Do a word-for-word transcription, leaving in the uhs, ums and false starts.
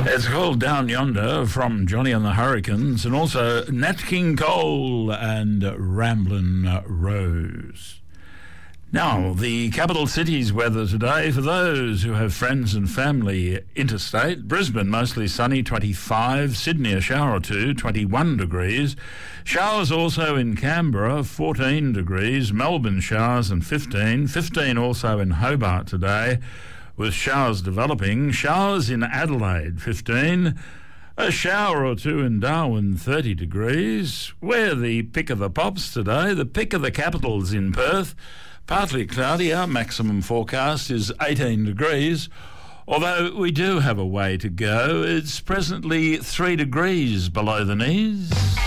It's called Down Yonder from Johnny and the Hurricanes, and also Nat King Cole and Ramblin' Rose. Now, the capital city's weather today, for those who have friends and family interstate: Brisbane, mostly sunny, twenty-five. Sydney, a shower or two, twenty-one degrees. Showers also in Canberra, fourteen degrees. Melbourne, showers and fifteen. fifteen also in Hobart today, with showers developing. Showers in Adelaide, fifteen. A shower or two in Darwin, thirty degrees. We're the pick of the pops today. The pick of the capitals in Perth. Partly cloudy. Our maximum forecast is eighteen degrees. Although we do have a way to go. It's presently three degrees below the knees.